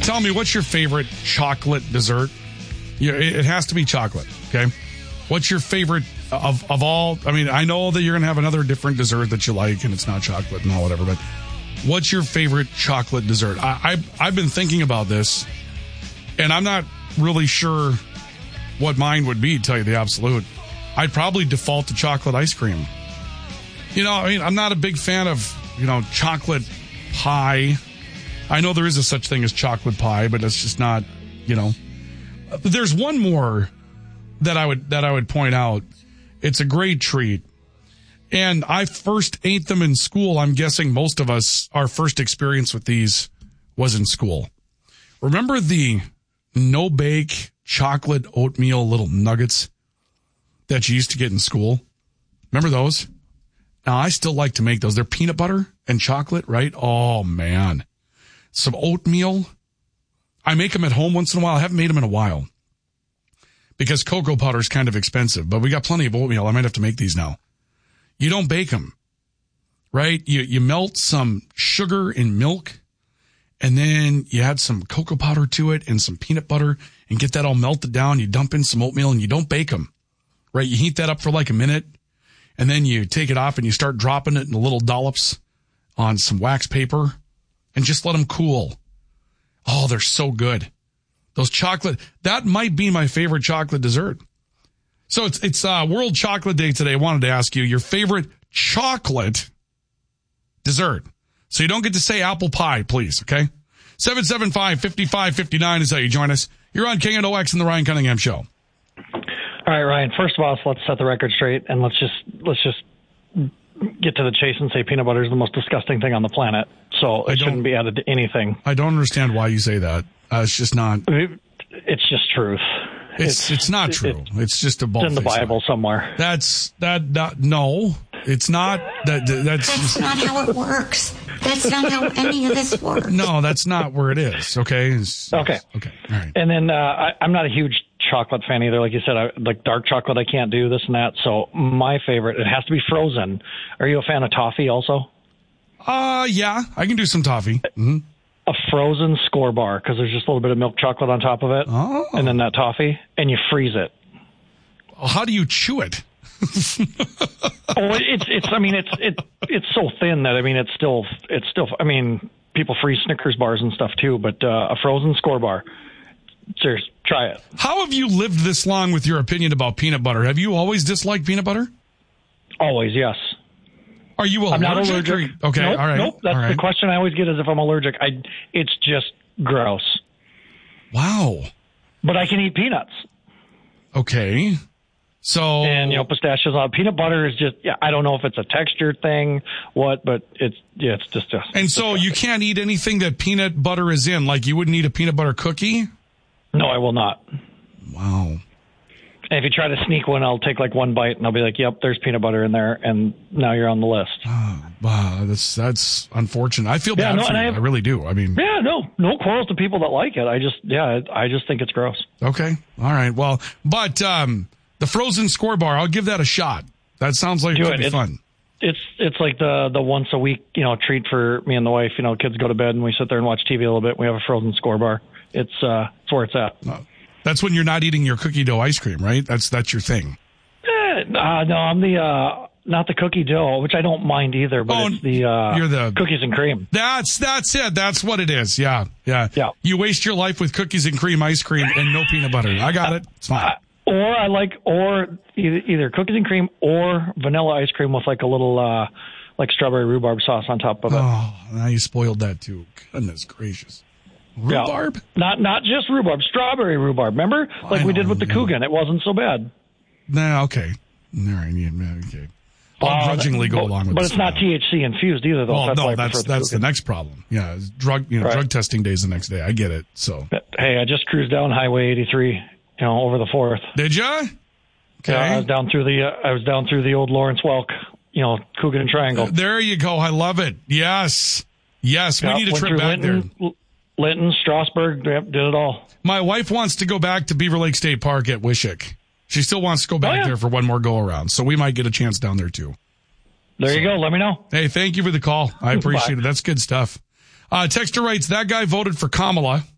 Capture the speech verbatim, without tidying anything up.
Tell me, what's your favorite chocolate dessert? Yeah, it, it has to be chocolate, okay? What's your favorite of, of all? I mean, I know that you're going to have another different dessert that you like, and it's not chocolate and all whatever, but what's your favorite chocolate dessert? I, I, I've been thinking about this, and I'm not really sure what mine would be, to tell you the absolute. I'd probably default to chocolate ice cream. You know, I mean, I'm not a big fan of, you know, chocolate pie. I know there is a such thing as chocolate pie, but it's just not, you know. There's one more that I would that I would point out. It's a great treat. And I first ate them in school. I'm guessing most of us, our first experience with these was in school. Remember the no-bake chocolate oatmeal little nuggets that you used to get in school? Remember those? Now, I still like to make those. They're peanut butter and chocolate, right? Oh, man. Some oatmeal. I make them at home once in a while. I haven't made them in a while because cocoa powder is kind of expensive, but we got plenty of oatmeal. I might have to make these now. You don't bake them, right? You, you melt some sugar in milk, and then you add some cocoa powder to it and some peanut butter and get that all melted down. You dump in some oatmeal and you don't bake them, right? You heat that up for like a minute, and then you take it off and you start dropping it in little dollops on some wax paper and just let them cool. Oh, they're so good. Those chocolate, that might be my favorite chocolate dessert. So it's it's uh, World Chocolate Day today. I wanted to ask you your favorite chocolate dessert. So you don't get to say apple pie, please, okay? seven seven five, five five five nine is how you join us. You're on K N O X and the Ryan Cunningham Show. All right, Ryan, first of all, let's set the record straight, and let's just let's just get to the chase and say peanut butter is the most disgusting thing on the planet. So it shouldn't be added to anything. I don't understand why you say that. Uh, it's just not. It's just truth. It's it's, it's not true. It, it's just a bald. It's in the Bible lie. Somewhere. That's that. Not, no, it's not. That that's that's just, not how it works. That's not how any of this works. No, that's not where it is. Okay. It's, okay. It's, okay. All right. And then uh, I, I'm not a huge chocolate fan either. Like you said, I, like dark chocolate, I can't do this and that. So my favorite, it has to be frozen. Are you a fan of toffee also? Uh, yeah, I can do some toffee. Mm-hmm. A frozen Score bar, because there's just a little bit of milk chocolate on top of it. Oh. And then that toffee, and you freeze it. How do you chew it? oh, it's, it's, I mean, it's, it, it's so thin that, I mean, it's still, it's still, I mean, people freeze Snickers bars and stuff too, but uh, a frozen Score bar. Serious, try it. How have you lived this long with your opinion about peanut butter? Have you always disliked peanut butter? Always, yes. Are you allergic? I'm not allergic. Or, okay, nope, all right. Nope, that's all right. the question I always get is if I'm allergic. I, it's just gross. Wow. But I can eat peanuts. Okay. So. And, you know, pistachios on peanut butter is just, yeah, I don't know if it's a texture thing, what, but it's, yeah, it's just. just and so disgusting. You can't eat anything that peanut butter is in, like you wouldn't eat a peanut butter cookie? No, I will not. Wow. And if you try to sneak one, I'll take like one bite and I'll be like, yep, there's peanut butter in there. And now you're on the list. Oh, wow. That's, that's unfortunate. I feel yeah, bad no, for you. I, have, I really do. I mean. Yeah, no, no quarrels to people that like it. I just, yeah, I just think it's gross. Okay. All right. Well, but, um, the frozen Score bar, I'll give that a shot. That sounds like do it could it. be it's, fun. It's, it's like the, the once a week, you know, treat for me and the wife. You know, kids go to bed and we sit there and watch T V a little bit. We have a frozen Score bar. It's, uh, it's where it's at. Oh. That's when you're not eating your cookie dough ice cream, right? That's that's your thing. Eh, uh, no, I'm the uh, not the cookie dough, which I don't mind either. But oh, it's the uh, you're the cookies and cream. That's that's it. That's what it is. Yeah, yeah, yeah. You waste your life with cookies and cream ice cream and no peanut butter. I got it. It's fine. Uh, or I like or either, either cookies and cream or vanilla ice cream with like a little uh, like strawberry rhubarb sauce on top of it. Oh, now you spoiled that too. Goodness gracious. Rhubarb? Yeah. Not not just rhubarb, strawberry rhubarb. Remember, like we did with the Coogan. It wasn't so bad. Nah, okay. All right, yeah, okay. I'll uh, grudgingly go but, along with but this. But it's not T H C infused either, though. Oh, that's no, that's that's the next problem. Yeah, drug you know right. drug testing days the next day. I get it. So hey, I just cruised down Highway eighty-three, you know, over the fourth. Did ya? Okay. Yeah, I was down through the uh, I was down through the old Lawrence Welk, you know, Coogan Triangle. Uh, there you go. I love it. Yes, yes. We yep, need a trip back Linton, there. Linton, Strasburg, yep, did it all. My wife wants to go back to Beaver Lake State Park at Wishick. She still wants to go back oh, yeah. there for one more go around, so we might get a chance down there too. There so, you go. Let me know. Hey, thank you for the call. I appreciate it. That's good stuff. Uh, Texter writes, that guy voted for Kamala.